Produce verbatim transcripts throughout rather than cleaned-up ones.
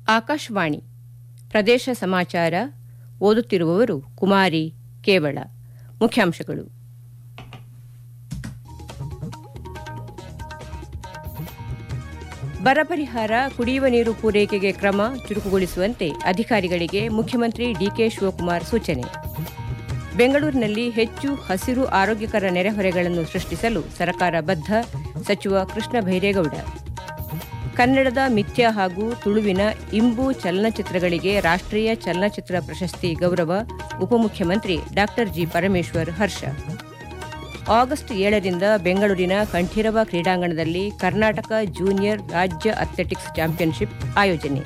ಆಕಾಶವಾಣಿ ಪ್ರದೇಶ ಸಮಾಚಾರ ಓದುತ್ತಿರುವವರು ಕುಮಾರಿ ಕೇವಳ. ಮುಖ್ಯಾಂಶಗಳು. ಬರ ಪರಿಹಾರ, ಕುಡಿಯುವ ನೀರು ಪೂರೈಕೆಗೆ ಕ್ರಮ ಚುರುಕುಗೊಳಿಸುವಂತೆ ಅಧಿಕಾರಿಗಳಿಗೆ ಮುಖ್ಯಮಂತ್ರಿ ಡಿಕೆ ಶಿವಕುಮಾರ್ ಸೂಚನೆ. ಬೆಂಗಳೂರಿನಲ್ಲಿ ಹೆಚ್ಚು ಹಸಿರು ಆರೋಗ್ಯಕರ ನೆರೆಹೊರೆಗಳನ್ನು ಸೃಷ್ಟಿಸಲು ಸರ್ಕಾರ ಬದ್ಧ, ಸಚಿವ ಕೃಷ್ಣ ಬೈರೇಗೌಡ. ಕನ್ನಡದ ಮಿಥ್ಯ ಹಾಗೂ ತುಳುವಿನ ಇಂಬು ಚಲನಚಿತ್ರಗಳಿಗೆ ರಾಷ್ಟ್ರೀಯ ಚಲನಚಿತ್ರ ಪ್ರಶಸ್ತಿ ಗೌರವ, ಉಪಮುಖ್ಯಮಂತ್ರಿ ಡಾ ಜಿ ಪರಮೇಶ್ವರ್ ಹರ್ಷ. ಆಗಸ್ಟ್ ಏಳರಿಂದ ಬೆಂಗಳೂರಿನ ಕಂಠೀರವ ಕ್ರೀಡಾಂಗಣದಲ್ಲಿ ಕರ್ನಾಟಕ ಜೂನಿಯರ್ ರಾಜ್ಯ ಅಥ್ಲೆಟಿಕ್ಸ್ ಚಾಂಪಿಯನ್ಶಿಪ್ ಆಯೋಜನೆ.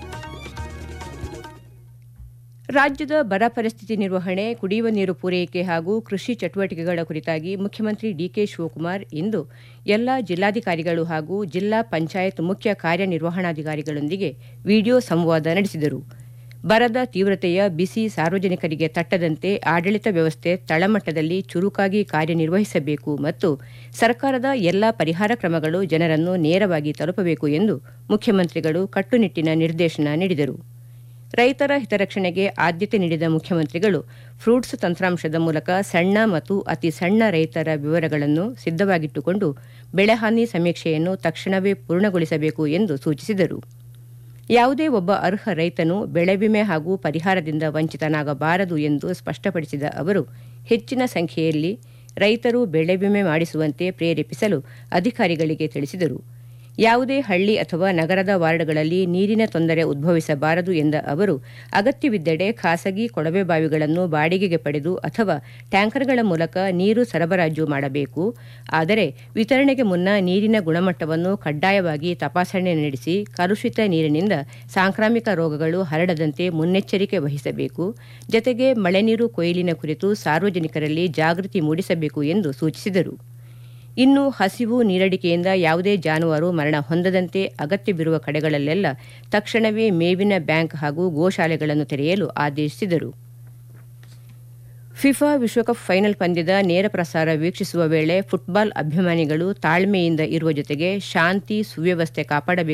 ರಾಜ್ಯದ ಬರ ಪರಿಸ್ಥಿತಿ ನಿರ್ವಹಣೆ, ಕುಡಿಯುವ ನೀರು ಪೂರೈಕೆ ಹಾಗೂ ಕೃಷಿ ಚಟುವಟಿಕೆಗಳ ಕುರಿತಾಗಿ ಮುಖ್ಯಮಂತ್ರಿ ಡಿಕೆ ಶಿವಕುಮಾರ್ ಇಂದು ಎಲ್ಲ ಜಿಲ್ಲಾಧಿಕಾರಿಗಳು ಹಾಗೂ ಜಿಲ್ಲಾ ಪಂಚಾಯತ್ ಮುಖ್ಯ ಕಾರ್ಯನಿರ್ವಹಣಾಧಿಕಾರಿಗಳೊಂದಿಗೆ ವಿಡಿಯೋ ಸಂವಾದ ನಡೆಸಿದರು. ಬರದ ತೀವ್ರತೆಯ ಬಿಸಿ ಸಾರ್ವಜನಿಕರಿಗೆ ತಟ್ಟದಂತೆ ಆಡಳಿತ ವ್ಯವಸ್ಥೆ ತಳಮಟ್ಟದಲ್ಲಿ ಚುರುಕಾಗಿ ಕಾರ್ಯನಿರ್ವಹಿಸಬೇಕು ಮತ್ತು ಸರ್ಕಾರದ ಎಲ್ಲಾ ಪರಿಹಾರ ಕ್ರಮಗಳು ಜನರನ್ನು ನೇರವಾಗಿ ತಲುಪಬೇಕು ಎಂದು ಮುಖ್ಯಮಂತ್ರಿಗಳು ಕಟ್ಟುನಿಟ್ಟಿನ ನಿರ್ದೇಶನ ನೀಡಿದರು. ರೈತರ ಹಿತರಕ್ಷಣೆಗೆ ಆದ್ಯತೆ ನೀಡಿದ ಮುಖ್ಯಮಂತ್ರಿಗಳು ಫ್ರೂಟ್ಸ್ ತಂತ್ರಾಂಶದ ಮೂಲಕ ಸಣ್ಣ ಮತ್ತು ಅತಿ ಸಣ್ಣ ರೈತರ ವಿವರಗಳನ್ನು ಸಿದ್ದವಾಗಿಟ್ಟುಕೊಂಡು ಬೆಳೆಹಾನಿ ಸಮೀಕ್ಷೆಯನ್ನು ತಕ್ಷಣವೇ ಪೂರ್ಣಗೊಳಿಸಬೇಕು ಎಂದು ಸೂಚಿಸಿದರು. ಯಾವುದೇ ಒಬ್ಬ ಅರ್ಹ ರೈತನು ಬೆಳೆ ವಿಮೆ ಹಾಗೂ ಪರಿಹಾರದಿಂದ ವಂಚಿತನಾಗಬಾರದು ಎಂದು ಸ್ಪಷ್ಟಪಡಿಸಿದ ಅವರು, ಹೆಚ್ಚಿನ ಸಂಖ್ಯೆಯಲ್ಲಿ ರೈತರು ಬೆಳೆ ವಿಮೆ ಮಾಡಿಸುವಂತೆ ಪ್ರೇರೇಪಿಸಲು ಅಧಿಕಾರಿಗಳಿಗೆ ತಿಳಿಸಿದರು. ಯಾವುದೇ ಹಳ್ಳಿ ಅಥವಾ ನಗರದ ವಾರ್ಡ್ಗಳಲ್ಲಿ ನೀರಿನ ತೊಂದರೆ ಉದ್ಭವಿಸಬಾರದು ಎಂದ ಅವರು, ಅಗತ್ಯವಿದ್ದೆಡೆ ಖಾಸಗಿ ಕೊಳವೆ ಬಾವಿಗಳನ್ನು ಬಾಡಿಗೆಗೆ ಪಡೆದು ಅಥವಾ ಟ್ಯಾಂಕರ್ಗಳ ಮೂಲಕ ನೀರು ಸರಬರಾಜು ಮಾಡಬೇಕು. ಆದರೆ ವಿತರಣೆಗೆ ಮುನ್ನ ನೀರಿನ ಗುಣಮಟ್ಟವನ್ನು ಕಡ್ಡಾಯವಾಗಿ ತಪಾಸಣೆ ನಡೆಸಿ ಕಲುಷಿತ ನೀರಿನಿಂದ ಸಾಂಕ್ರಾಮಿಕ ರೋಗಗಳು ಹರಡದಂತೆ ಮುನ್ನೆಚ್ಚರಿಕೆ ವಹಿಸಬೇಕು. ಜತೆಗೆ ಮಳೆ ನೀರು ಕೊಯ್ಲಿನ ಕುರಿತು ಸಾರ್ವಜನಿಕರಲ್ಲಿ ಜಾಗೃತಿ ಮೂಡಿಸಬೇಕು ಎಂದು ಸೂಚಿಸಿದರು. ಇನ್ನು ಹಸಿವು, ನೀರಡಿಕೆಯಿಂದ ಯಾವುದೇ ಜಾನುವಾರು ಮರಣ ಹೊಂದದಂತೆ ಅಗತ್ಯವಿರುವ ಕಡೆಗಳಲ್ಲೆಲ್ಲ ತಕ್ಷಣವೇ ಮೇವಿನ ಬ್ಯಾಂಕ್ ಹಾಗೂ ಗೋಶಾಲೆಗಳನ್ನು ತೆರೆಯಲು ಆದೇಶಿಸಿದರು. ಫಿಫಾ ವಿಶ್ವಕಪ್ ಫೈನಲ್ ಪಂದ್ಯದ ನೇರ ಪ್ರಸಾರ ವೀಕ್ಷಿಸುವ ವೇಳೆ ಫುಟ್ಬಾಲ್ ಅಭಿಮಾನಿಗಳು ತಾಳ್ಮೆಯಿಂದ ಇರುವ ಜೊತೆಗೆ ಶಾಂತಿ, ಸುವ್ಯವಸ್ಥೆ ಕಾಪಾಡಬೇಕು